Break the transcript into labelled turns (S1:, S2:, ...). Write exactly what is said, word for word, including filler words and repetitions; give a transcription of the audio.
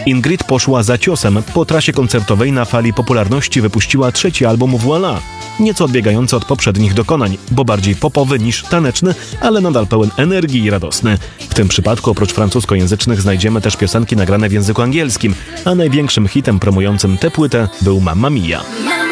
S1: Ingrid poszła za ciosem. Po trasie koncertowej na fali popularności wypuściła trzeci album Voila. Nieco odbiegający od poprzednich dokonań, bo bardziej popowy niż taneczny, ale nadal pełen energii i radosny. W tym przypadku oprócz francuskojęzycznych znajdziemy też piosenki nagrane w języku angielskim, a największym hitem promującym tę płytę był Mamma Mia.